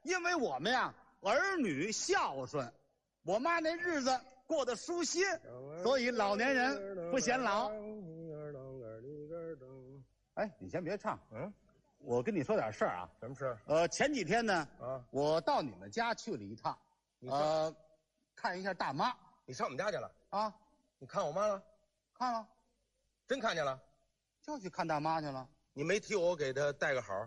因为我们呀儿女孝顺，我妈那日子过得舒心，所以老年人不显老。哎，你先别唱，我跟你说点事儿啊。 什么事？ 前几天呢，我到你们家去了一趟，看一下大妈。 你上我们家去了啊？ 你看我妈了？ 看了， 真看见了？ 就去看大妈去了。 你没替我给她带个好？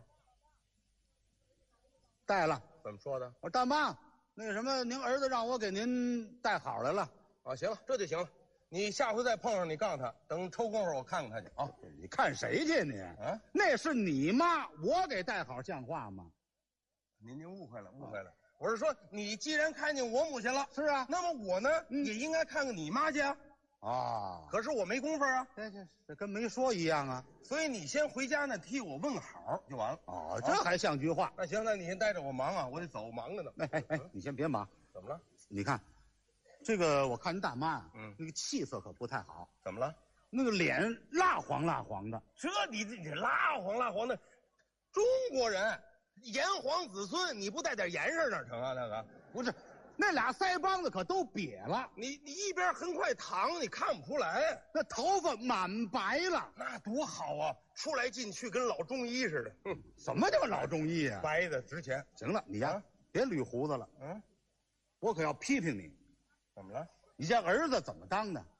带了。 怎么说的？ 我说大妈，那个什么，您儿子让我给您带好来了。 啊，行了，这就行了。你下回再碰上，你告诉他，等抽功夫我看看他去啊。 你看谁去你？啊，那是你妈，我给带好像话吗？ 您误会了，误会了。我是说，你既然看见我母亲了， 是啊， 那么我呢，也应该看看你妈去啊。 啊， 可是我没工夫啊， 这跟没说一样啊。 所以你先回家呢，替我问个好就完了。 哦，这还像句话。 那行，那你先待着，我忙啊，我得走，忙着呢。 哎，你先别忙。 怎么了？ 你看，这个我看您大妈那个气色可不太好。 怎么了？ 那个脸蜡黄蜡黄的。 这你蜡黄蜡黄的，中国人炎黄子孙，你不带点颜色哪成啊？那个不是。那俩腮帮子可都瘪了， 你一边横块糖，你看不出来。 那头发满白了， 那多好啊！出来进去跟老中医似的。 什么叫老中医啊？ 白的值钱。 行了，你呀，别捋胡子了。我可要批评你。 怎么了？ 你这儿子怎么当的？